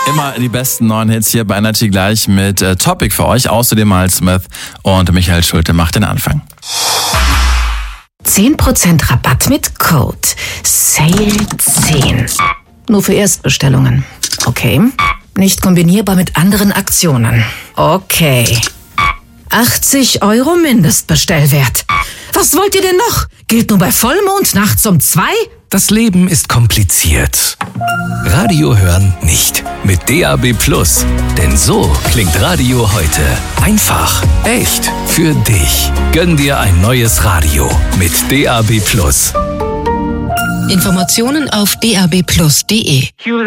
Immer die besten neuen Hits hier bei Energy gleich mit Topic für euch. Außerdem Miles Smith und Michael Schulte macht den Anfang. 10% Rabatt mit Code SALE10. Nur für Erstbestellungen. Okay. Nicht kombinierbar mit anderen Aktionen. Okay. 80 € Mindestbestellwert. Was wollt ihr denn noch? Gilt nur bei Vollmond nachts um 2? Das Leben ist kompliziert. Radio hören nicht. Mit DAB+. Denn so klingt Radio heute. Einfach, echt, für dich. Gönn dir ein neues Radio mit DAB+. Informationen auf dabplus.de.